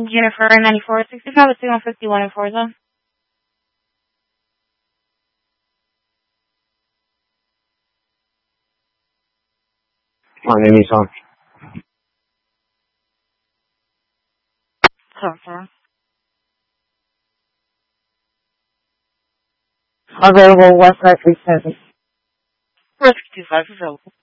Jennifer, 9465 at 2151 in Forza. My name is on. Sorry. Available West Side 370. 465 available.